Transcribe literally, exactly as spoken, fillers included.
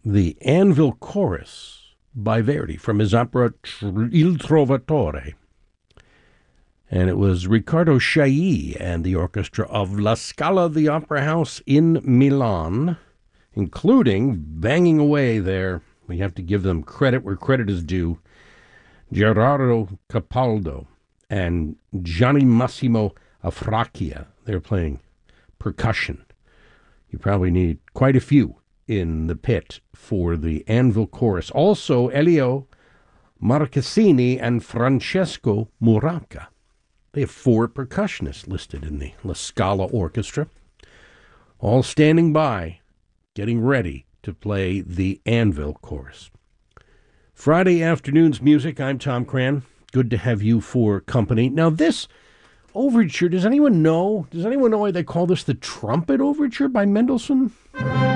the Anvil Chorus by Verdi from his opera Il Trovatore. And it was Riccardo Chailly and the orchestra of La Scala, the Opera House in Milan, including banging away there. We have to give them credit where credit is due. Gerardo Capaldo and Gianni Massimo Afracchia. They're playing percussion. You probably need quite a few in the pit for the Anvil Chorus. Also, Elio Marchesini and Francesco Muraca. They have four percussionists listed in the La Scala Orchestra, all standing by, getting ready to play the Anvil Chorus. Friday afternoon's music. I'm Tom Cran. Good to have you for company. Now, this overture, does anyone know? Does anyone know why they call this the Trumpet Overture by Mendelssohn?